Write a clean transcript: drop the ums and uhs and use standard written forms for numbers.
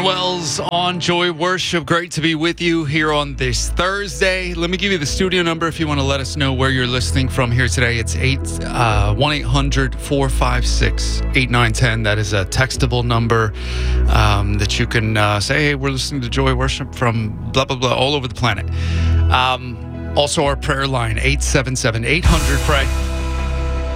Wells on Joy Worship. Great to be with you here on this Thursday. Let me give you the studio number if you want to let us know where you're listening from here today. It's 1-800-456-8910. That is a textable number that you can say, hey, we're listening to Joy Worship from blah, blah, blah, all over the planet. Also, our prayer line, 877-800-PRAY.